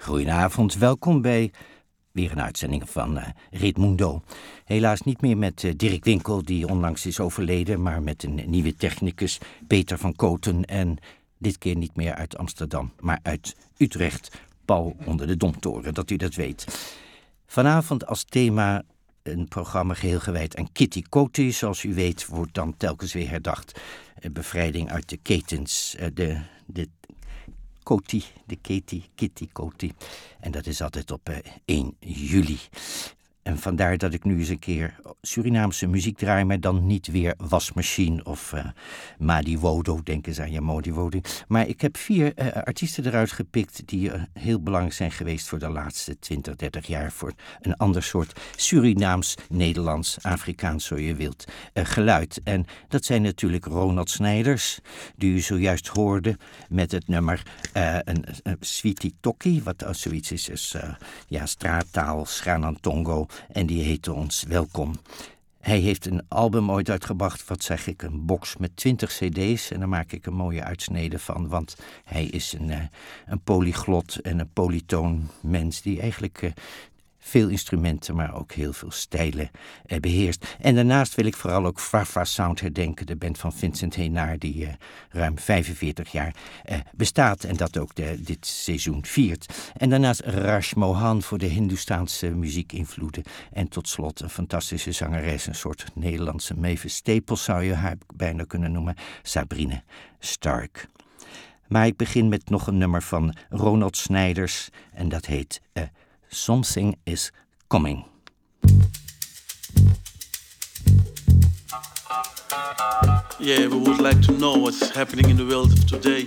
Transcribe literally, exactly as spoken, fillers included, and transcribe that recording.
Goedenavond, welkom bij weer een uitzending van uh, Ritmundo. Helaas niet meer met uh, Dirk Winkel, die onlangs is overleden, maar met een nieuwe technicus, Peter van Koten. En dit keer niet meer uit Amsterdam, maar uit Utrecht, Paul onder de Domtoren, dat u dat weet. Vanavond als thema een programma geheel gewijd aan Kitty Kotti. Zoals u weet wordt dan telkens weer herdacht. Bevrijding uit de ketens, de, de Kotti, de Kitty, Kitty Kotti. En dat is altijd op uh, één juli. En vandaar dat ik nu eens een keer Surinaamse muziek draai, maar dan niet weer Wasmachine of uh, Madi Wodo, denk eens aan je Modi Wodo. Maar ik heb vier uh, artiesten eruit gepikt die uh, heel belangrijk zijn geweest voor de laatste twintig, dertig jaar. Voor een ander soort Surinaams, Nederlands, Afrikaans, zo je wilt, uh, geluid. En dat zijn natuurlijk Ronald Snijders, die u zojuist hoorde met het nummer uh, een, een Sweetie Tokkie, wat als zoiets is, is uh, ja, straattaal, Sranantongo. En die heette ons welkom. Hij heeft een album ooit uitgebracht, wat zeg ik, een box met twintig cd's. En daar maak ik een mooie uitsnede van, want hij is een, uh, een polyglot en een polytoon mens die eigenlijk uh, veel instrumenten, maar ook heel veel stijlen uh, beheerst. En daarnaast wil ik vooral ook Farfra Sound herdenken, de band van Vincent Heenaar, die uh, ruim vijfenveertig jaar uh, bestaat en dat ook de, dit seizoen viert. En daarnaast Raj Mohan voor de Hindoestaanse muziekinvloeden. En tot slot een fantastische zangeres, een soort Nederlandse Mavis Staples zou je haar bijna kunnen noemen, Sabrina Stark. Maar ik begin met nog een nummer van Ronald Snijders en dat heet uh, Something is Coming. Yeah, we would like to know what's happening in the world of today.